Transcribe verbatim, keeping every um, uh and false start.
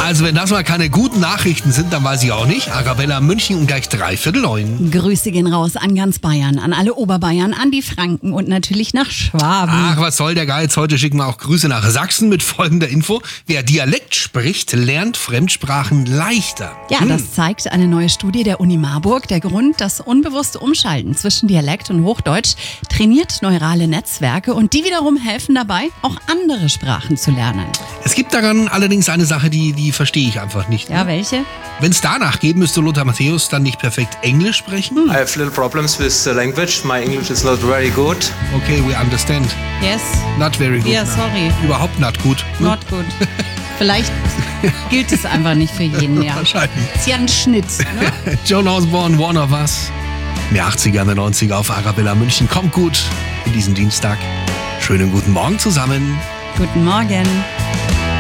Also wenn das mal keine guten Nachrichten sind, dann weiß ich auch nicht. Arabella München um gleich dreiviertel neun. Grüße gehen raus an ganz Bayern, an alle Oberbayern, an die Franken und natürlich nach Schwaben. Ach, was soll der Geiz? Heute schicken wir auch Grüße nach Sachsen mit folgender Info. Wer Dialekt spricht, lernt Fremdsprachen leichter. Ja, Hm. das zeigt eine neue Studie der Uni Marburg. Der Grund, das unbewusste Umschalten zwischen Dialekt und Hochdeutsch trainiert neurale Netzwerke und die wiederum helfen dabei, auch andere Sprachen zu lernen. Es gibt daran allerdings eine Sache, die, die verstehe ich einfach nicht. Ja, welche? Wenn es danach geht, müsste Lothar Matthäus dann nicht perfekt Englisch sprechen? I have little problems with the language. My English is not very good. Okay, we understand. Yes. Not very good. Ja, sorry. Überhaupt not gut. Hm? Not good. Vielleicht gilt es einfach nicht für jeden, ja. Wahrscheinlich. Ist ja ein Schnitt, ne? Joan Osborne, One of Us. Mehr achtziger, neunziger auf Arabella München. Kommt gut in diesen Dienstag. Schönen guten Morgen zusammen. Guten Morgen.